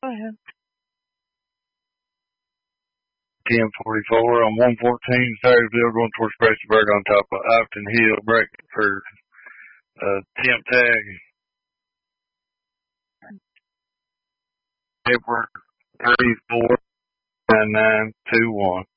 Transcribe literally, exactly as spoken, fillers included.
Go ahead. ten forty-four on one fourteen, Sayersville going towards Sprecherburg on top of Upton Hill, break for uh, temp tag. Edward three four nine nine two one.